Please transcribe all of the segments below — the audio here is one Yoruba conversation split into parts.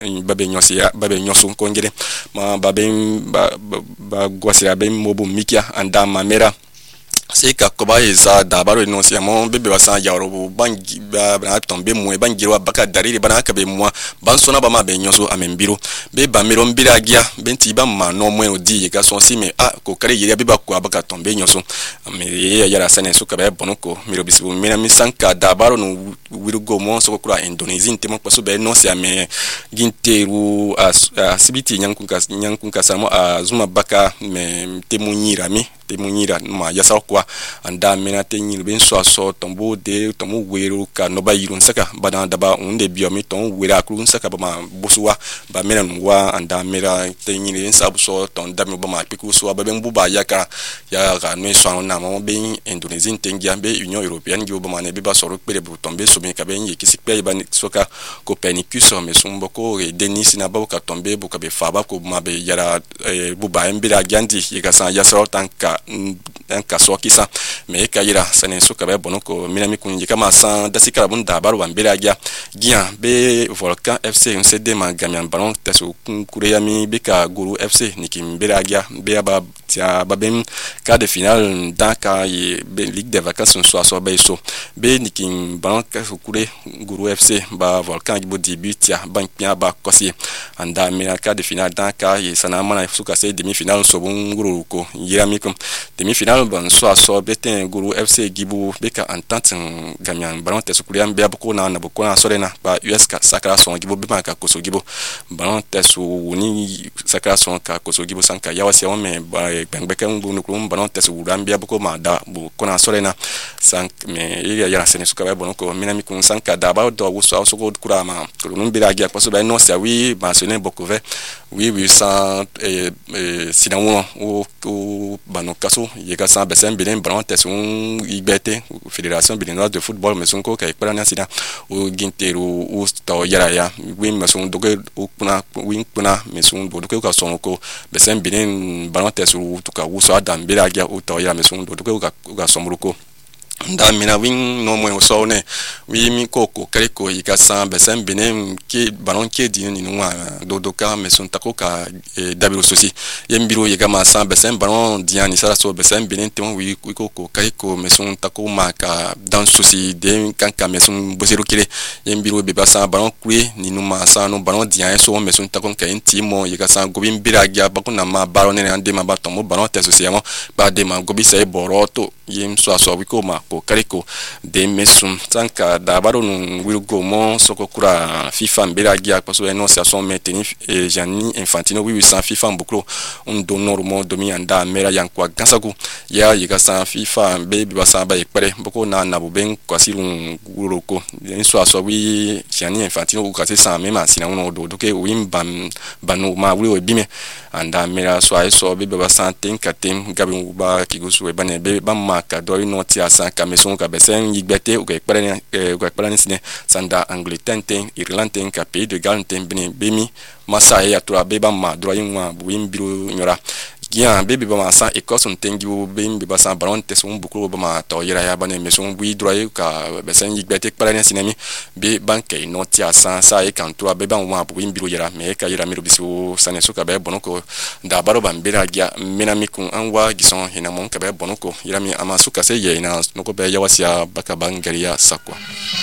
babe nyosia babe nyoso kongere ma babe ba gwasira be mobu mikia anda mamera c'est ka koba eza dabaro no si amon bebe wasan yaro bangi ba tombe mo bangiro baka darire bana ka be mo ban sona ba ma be nyoso amembiro be ba mero mbira agia benti ba ma no mo odi ka son si me ko kare yiri be ba ko baka tombe nyoso me yara sane so ka be bonoko miro bisibu mina mi sanka dabaro no wirugo mo so kura Indonesia ntemo paso be no si ame ginteru sibiti nyankunka samo azuma baka me temunyira mi temunyira ma yasa kwa anda mena tenyi ben so tombo de tomo wero ka no ba yirun saka bana daba unde biomi ton wera kru saka ba ma bosuwa ba mena nwa anda mera tenyi ben sabu so ton dami ba ma piku so ba ben buba yaka ya ga no so na mo ben Indonesia tengi ambe Union Européenne gi ba ma ne be ba so ro pere bu tombe so ben ka ben yi kisi pe ba soka Copernicus me sumbo ko Denis na ba ka tombe bu ka be fa ba ko ma be yara buba embira gandi yi ka san ya so tanka ka so kisa me ka yira sane so ka be bonoko minami kunji kama san dasika bunda baru bambira gia be Volcan FC CD ma gamian balon teso kureya mi be ka Guru FC nikimbira gia be aba tia babem quart de finale daka be Ligue des Vacances so be so be nikim balon ka kure Guru FC ba Volcan gibo debut tia bankpia ba kosi anda mena quart de finale daka sana mana suka se demi finale so bunguru ko yira mi ko demi finale ban so beten Guru FC gibu beka entente gamian balon teso kuria mbia boko na boko na sorena ba US ka sakara son gibu bima ka koso gibu balon teso ni sakara son ka koso gibu sanka yawasi o me ba bengbeka ngunu kulum balon teso urambia boko ma da boko na sorena sank me ya sene suka ba bonoko minami kun sanka da ba do wuso so ko kura ma kulum bira gia paso ba no sia wi mentionné beaucoup ve oui sans sinon o bano kaso yeka sa besen bilen balon teso IBT Fédération Béninoise de football mais son ko kay plana sida o ginteru o to yara ya wi mason doge o kuna mais son do ko son ko besen bilen balon teso to ka wuso adam biragia o to yara mais son do ko ka somruko nda mina wing no mo so ne wi mi koko kreko ikasa besen benen ki balon ki di ni nwa dodoka meson takoka dabiro sosi yembiro yegama sa besen balon diani sara so besen benen te wi koko kreko meson tako maka dans sosi de kanka meson bosero kire yembiro be basa balon kwe ni numa sa no balon diani so meson tako ka intimo yegasa gobi mbira gya bakuna ma balon ne ande ma batomo balon te sosi mo ba de ma gobi sai boroto yem so wi ko ma ko kariko de mesum tanka da baro no wilgo mo soko kura FIFA mbira gia paso eno sia son meteni Gianni Infantino wi san FIFA mbukro on donor mo domi anda mera yankwa gansagu ya yiga san FIFA be basa ba yekpere boko na buben kwasirun guroko enso aso wi Gianni Infantino ku kase san mema sina wono do ke wim banu ma wi obime anda mera so aiso be basa tenka tem gabi ba kigusu e bane be bamma ka do no tia san kameson ka besen yigbete o ekpere sine sanda Angleterre Irlande ka pays de Galles bemi masa ya tura be bamma do yinwa buimbiro nyora gian bebe ba sa Écosse on tengi bo be ba sa balon te son beaucoup ba ma to yira ya bane meson bui droye ka besen yigbete ekpere sinemi be banke no tia sa e kan tura be ban wa buimbiro yira me ka yira miro bisu saneso ka be bonoko da baro bambira gia menami kun anwa gison hinamon ka be bonoko yira mi amasuka se ye na noko be yawasia baka bangaria sakwa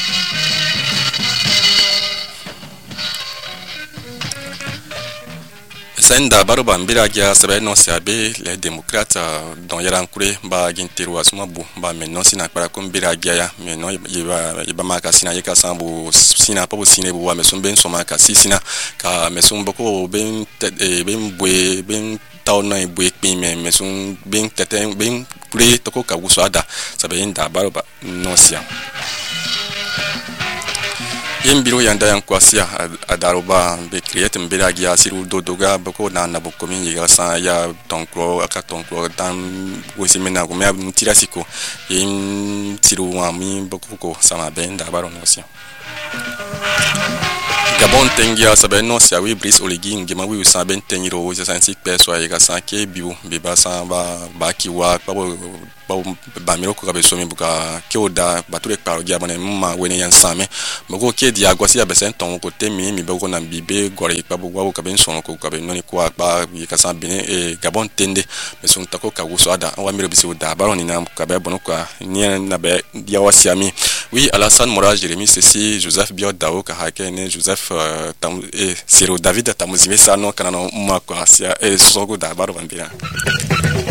senda baro bambira gia sabe no sabe les démocrates dans yarankure ba ginteru asuma bu ba menno sina para kumbira gia ya menno yiba maka sina yeka sambu sina pa bu sine bu wa mesun ben soma ka sina ka mesun boko ben bwe ben taw na bwe pin mesun ben teten ben pure toko ka wuso ada sabe inda baro ba no sia yembiro yanda yankwasia adaroba be create mbira gia siru dodoga boko na bukomi yiga sa ya tonkro akatonkro dan wosimena ko me mutirasiko yim siru wa mi boko ko sama benda baro nosia Gabon tengia sabe no sia wi bris oligi ngema wi usa ben teniro wo sa sik peso ay ga sa ke biu be ba sa ba ki wa ba miro ko be so mi buka ke oda bature paro gia bane ma wene yan same mako ke dia gwasi ya besen ton ko temi mi be ko na bibe gore pa bu wa ko ben so ko ka be no ni ko ba bi ka sa bine e Gabon tende be so tako ka wo so ada wa miro bisi oda baro ni na ka be bono ko ni na be dia wasi ami. Oui, Alassane Mora Jérémy Ceci Joseph Biodao ka hakene Joseph Ciro David Tamuzive Sano kana no makwa sia e sogo da baro bambira.